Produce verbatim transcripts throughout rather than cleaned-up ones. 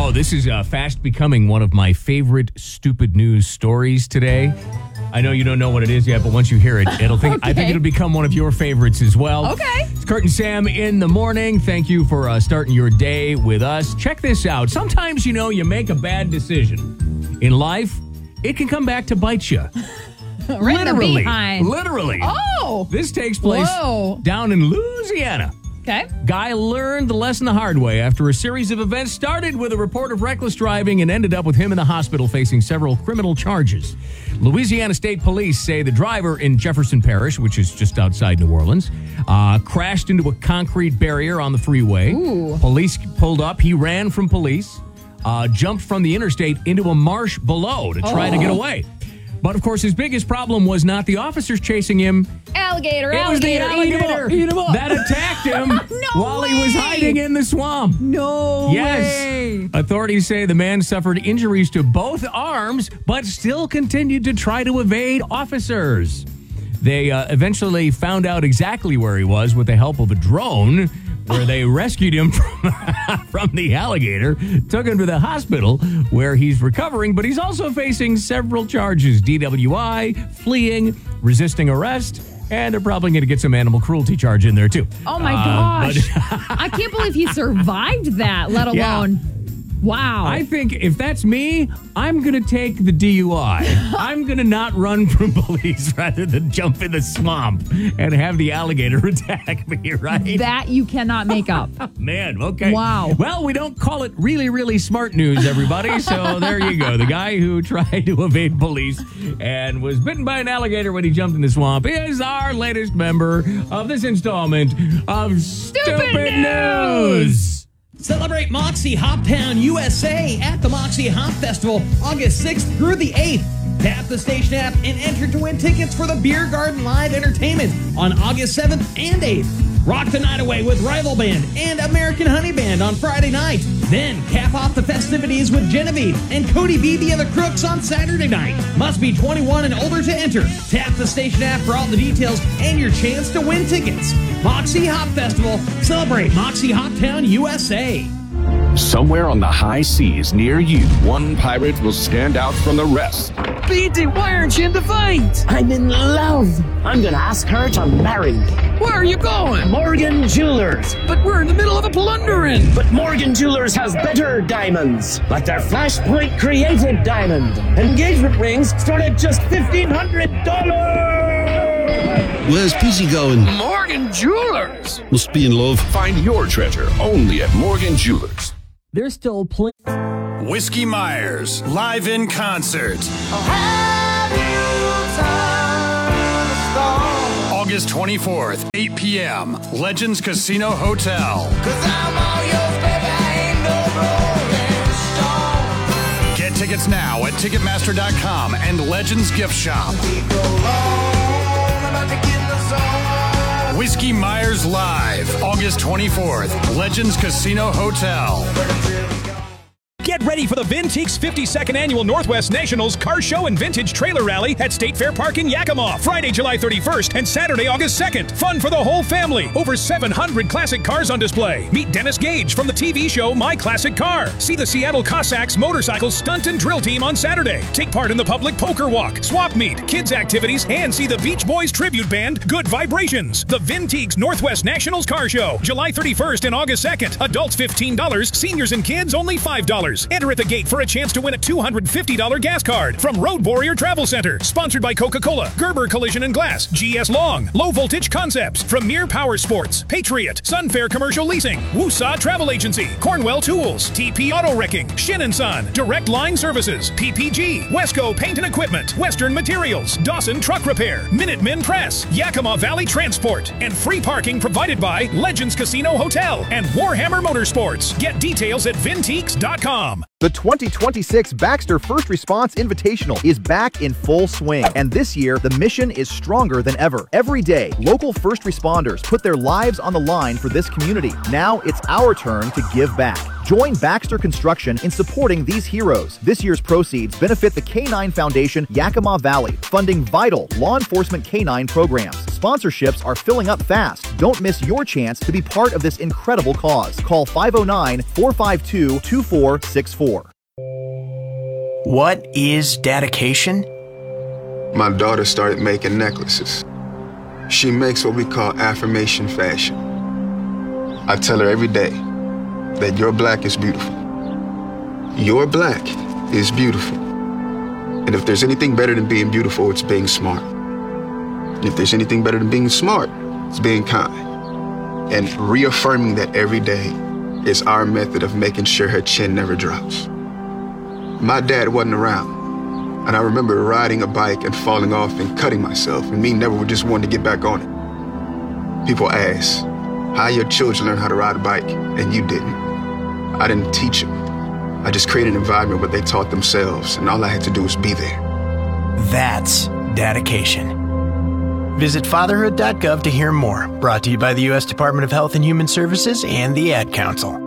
Oh, this is uh, fast becoming one of my favorite stupid news stories today. I know you don't know what it is yet, but once you hear it, it'll think Okay. I think it'll become one of your favorites as well. Okay. It's Kurt and Sam in the morning. Thank you for uh, starting your day with us. Check this out. Sometimes, you know, you make a bad decision in life. It can come back to bite you. Right in the Literally. behind. Literally. Oh. This takes place Whoa. down in Louisiana. Okay. Guy learned the lesson the hard way after a series of events started with a report of reckless driving and ended up with him in the hospital facing several criminal charges. Louisiana State Police say the driver in Jefferson Parish, which is just outside New Orleans, uh, crashed into a concrete barrier on the freeway. Ooh. Police pulled up. He ran from police, uh, jumped from the interstate into a marsh below to try Oh. to get away. But, of course, his biggest problem was not the officers chasing him. Alligator, It was the alligator, alligator eat 'em up. that attacked him No while he was way. hiding in the swamp. No Yes. way. Authorities say the man suffered injuries to both arms, but still continued to try to evade officers. They uh, eventually found out exactly where he was with the help of a drone, where they rescued him from, from the alligator, took him to the hospital where he's recovering, but he's also facing several charges: D W I, fleeing, resisting arrest, and they're probably going to get some animal cruelty charge in there, too. Oh, my Uh, gosh. I can't believe he survived that, let Yeah. alone. Wow. I think if that's me, I'm going to take the D U I. I'm going to not run from police rather than jump in the swamp and have the alligator attack me, right? that you cannot make up. Man, okay. Wow. Well, we don't call it really, really smart news, everybody. So there you go. The guy who tried to evade police and was bitten by an alligator when he jumped in the swamp is our latest member of this installment of Stupid, Stupid News. News. Celebrate Moxie Hoptown U S A at the Moxie Hop Festival August sixth through the eighth. Tap the station app and enter to win tickets for the Beer Garden Live Entertainment on August seventh and eighth. Rock the night away with Rival Band and American Honey Band on Friday night. Then cap off the festivities with Genevieve and Cody Beebe and the Crooks on Saturday night. Must be twenty-one and older to enter. Tap the station app for all the details and your chance to win tickets. Moxie Hop Festival. Celebrate Moxie Hoptown U S A. Somewhere on the high seas near you, one pirate will stand out from the rest. Beatty, why aren't you in the fight? I'm in love. I'm gonna ask her to marry me. Where are you going? Morgan Jewelers. But we're in the middle of a plundering. But Morgan Jewelers has better diamonds, like their Flashpoint created diamond. Engagement rings start at just fifteen hundred dollars. Where's Pizzy going? Morgan Jewelers. Must be in love. Find your treasure only at Morgan Jewelers. There's still plenty. Whiskey Myers, live in concert. August twenty-fourth, eight p.m., Legends Casino Hotel. Get tickets now at Ticketmaster dot com and Legends Gift Shop. Whiskey Myers Live, August twenty-fourth, Legends Casino Hotel. Get ready for the Vinteeks fifty-second Annual Northwest Nationals Car Show and Vintage Trailer Rally at State Fair Park in Yakima, Friday, July thirty-first and Saturday, August second. Fun for the whole family. Over seven hundred classic cars on display. Meet Dennis Gage from the T V show My Classic Car. See the Seattle Cossacks motorcycle stunt and drill team on Saturday. Take part in the public poker walk, swap meet, kids activities, and see the Beach Boys tribute band Good Vibrations. The Vinteeks Northwest Nationals Car Show, July thirty-first and August second. Adults fifteen dollars, seniors and kids only five dollars. Enter at the gate for a chance to win a two hundred fifty dollars gas card from Road Warrior Travel Center. Sponsored by Coca-Cola, Gerber Collision and Glass, G S Long, Low Voltage Concepts, Premier Power Sports, Patriot, Sunfair Commercial Leasing, Woosah Travel Agency, Cornwell Tools, T P Auto Wrecking, Shin and Son, Direct Line Services, P P G, Wesco Paint and Equipment, Western Materials, Dawson Truck Repair, Minutemen Press, Yakima Valley Transport, and free parking provided by Legends Casino Hotel and Warhammer Motorsports. Get details at Vinteeks dot com. The twenty twenty-six Baxter First Response Invitational is back in full swing, and this year the mission is stronger than ever. Every day, local first responders put their lives on the line for this community. Now it's our turn to give back. Join Baxter Construction in supporting these heroes. This year's proceeds benefit the K nine Foundation Yakima Valley, funding vital law enforcement K nine programs. Sponsorships are filling up fast. Don't miss your chance to be part of this incredible cause. Call five oh nine, four five two, two four six four. What is dedication? My daughter started making necklaces. She makes what we call affirmation fashion. I tell her every day that your black is beautiful. Your black is beautiful. And if there's anything better than being beautiful, it's being smart. And if there's anything better than being smart, it's being kind. And reaffirming that every day is our method of making sure her chin never drops. My dad wasn't around. And I remember riding a bike and falling off and cutting myself, and me never just wanting to get back on it. People ask, how your children learn how to ride a bike, and you didn't? I didn't teach them. I just created an environment where they taught themselves, and all I had to do was be there. That's dedication. Visit fatherhood dot gov to hear more. Brought to you by the U S Department of Health and Human Services and the Ad Council.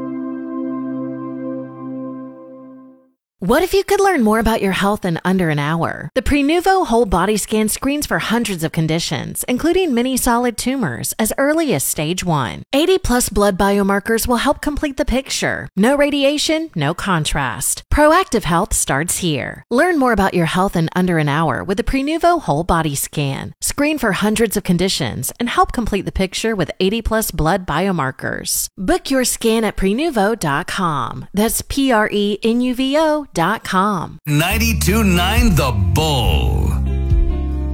What if you could learn more about your health in under an hour? The Prenuvo Whole Body Scan screens for hundreds of conditions, including many solid tumors, as early as stage one. eighty plus blood biomarkers will help complete the picture. No radiation, no contrast. Proactive health starts here. Learn more about your health in under an hour with the Prenuvo Whole Body Scan. Screen for hundreds of conditions and help complete the picture with eighty plus blood biomarkers. Book your scan at prenuvo dot com. That's P R E N U V O dot com. ninety-two point nine The Bull.